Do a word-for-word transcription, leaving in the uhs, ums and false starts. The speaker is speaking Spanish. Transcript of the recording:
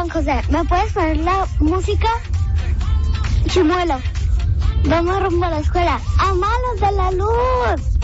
Juan José, ¿me puedes poner la música? Chimuelo, vamos rumbo a la escuela. ¡A manos de la luz!